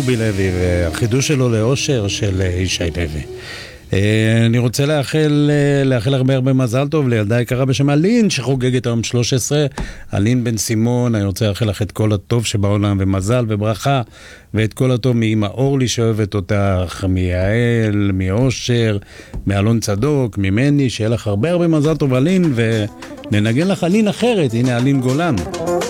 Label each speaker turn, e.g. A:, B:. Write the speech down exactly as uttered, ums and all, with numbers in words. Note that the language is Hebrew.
A: רובי לוי והחידוש שלו לאושר של ישי לוי. אני רוצה לאחל, לאחל הרבה הרבה מזל טוב לילדה יקרה בשם אלין שחוגגת היום שלוש עשרה, אלין בן סימון. אני רוצה לאחל לך את כל הטוב שבעולם ומזל וברכה, ואת כל הטוב מאמא אורלי שאוהבת אותך, מיעל, מאושר, מאלון צדוק, ממני, שיהיה לך הרבה הרבה מזל טוב אלין, וננגן לך אלין אחרת. הנה אלין גולן.